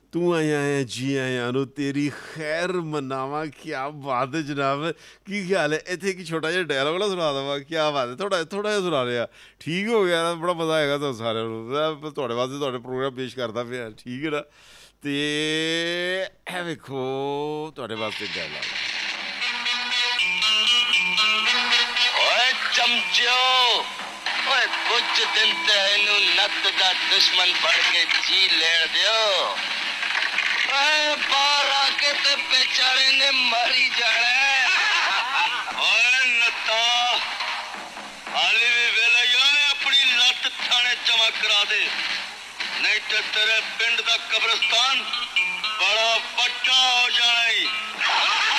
ਤੂੰ ਆਇਆ ਹੈ ਜੀ ਆਇਆਂ ਨੂੰ ਤੇਰੀ ਖੈਰ ਮਨਾਵਾਂ। ਕਿਆ ਬਾਤ ਹੈ ਜਨਾਬ, ਕੀ ਖਿਆਲ ਹੈ? ਇੱਥੇ ਇੱਕ ਛੋਟਾ ਜਿਹਾ ਡਾਇਲੋਗ ਨਾ ਸੁਣਾ ਦੇਵਾਂ, ਕਿਆ ਬਾਤ ਹੈ। ਥੋੜ੍ਹਾ ਜਿਹਾ ਸੁਣਾ ਰਿਹਾ, ਠੀਕ ਹੋ ਗਿਆ ਨਾ? ਬੜਾ ਮਜ਼ਾ ਆਏਗਾ ਤੁਹਾਨੂੰ ਸਾਰਿਆਂ ਨੂੰ। ਮੈਂ ਤੁਹਾਡੇ ਵਾਸਤੇ ਤੁਹਾਡੇ ਪ੍ਰੋਗਰਾਮ ਪੇਸ਼ ਕਰਦਾ ਪਿਆ, ਠੀਕ ਹੈ ਨਾ? ਅਤੇ ਇਹ ਵੇਖੋ ਤੁਹਾਡੇ ਵਾਸਤੇ ਡਾਇਲੋਗ। ਓਏ ਚਮਚਿਓ, ਓਏ ਕੁਝ ਦਿਨ ਤੇ ਇਹਨੂੰ ਨੱਤ ਦਾ ਦੁਸ਼ਮਨ ਬਣ ਕੇ ਜੀ ਲੈਣ ਦਿਓ। ਓਏ ਬਾਹਰ ਆ ਕੇ ਤੇ ਬੇਚਾਰੇ ਨੇ ਮਰੀ ਜਾਣਾ। ਓਏ ਨੱਤਾ, ਹਾਲੇ ਵੀ ਵੇਲੇ ਓਏ ਆਪਣੀ ਲੱਤ ਥਾਣੇ ਜਮਾ ਕਰਾ ਦੇ, ਨਹੀਂ ਤੇ ਤੇਰੇ ਪਿੰਡ ਦਾ ਕਬਰਸਤਾਨ ਬੜਾ ਵੱਡਾ ਹੋ ਜਾਣਾ ਈ।